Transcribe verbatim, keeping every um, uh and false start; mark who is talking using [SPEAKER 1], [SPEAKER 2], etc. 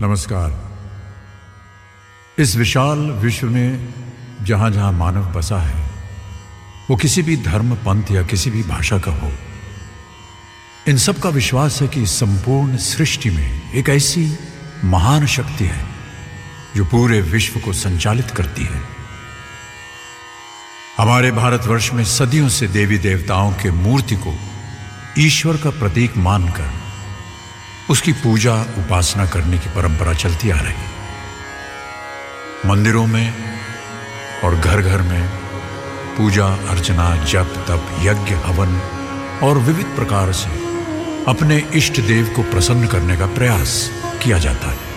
[SPEAKER 1] नमस्कार। इस विशाल विश्व में जहां जहां मानव बसा है, वो किसी भी धर्म, पंथ या किसी भी भाषा का हो, इन सब का विश्वास है कि संपूर्ण सृष्टि में एक ऐसी महान शक्ति है जो पूरे विश्व को संचालित करती है। हमारे भारतवर्ष में सदियों से देवी देवताओं के मूर्ति को ईश्वर का प्रतीक मानकर उसकी पूजा उपासना करने की परंपरा चलती आ रही। मंदिरों में और घर घर में पूजा अर्चना, जप तप, यज्ञ, हवन और विविध प्रकार से अपने इष्ट देव को प्रसन्न करने का प्रयास किया जाता है।